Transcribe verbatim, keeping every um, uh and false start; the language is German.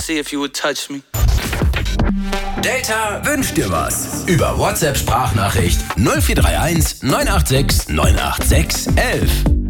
see if you would touch me. Delta wünscht dir was. Über WhatsApp-Sprachnachricht null vier drei eins neun acht sechs neun acht sechs eins eins.